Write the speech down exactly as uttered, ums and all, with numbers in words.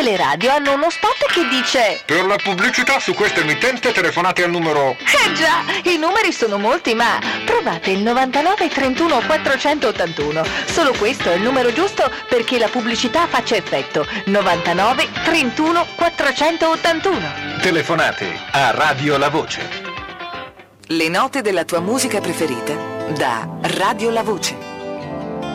le radio hanno uno spot che dice: per la pubblicità su questa emittente telefonate al numero... Eh già, i numeri sono molti, ma provate il novantanove trentuno quattrocentottantuno. Solo questo è il numero giusto perché la pubblicità faccia effetto. novantanove trentuno quattrocentottantuno. Telefonate a Radio La Voce. Le note della tua musica preferita da Radio La Voce.